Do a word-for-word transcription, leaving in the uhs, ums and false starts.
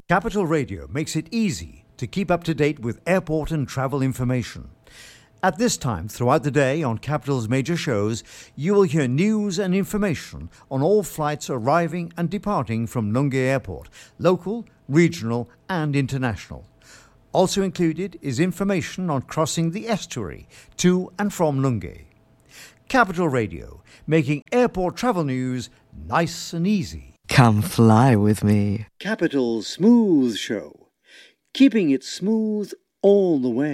Capital Radio makes it easy to keep up to date with airport and travel information. At this time, throughout the day on Capital's major shows, you will hear news and information on all flights arriving and departing from Lungi Airport, local, regional and international. Also included is information on crossing the estuary to and from Lungi. Capital Radio, making airport travel news nice and easy. Come fly with me. Capital's Smooth Show, keeping it smooth all the way.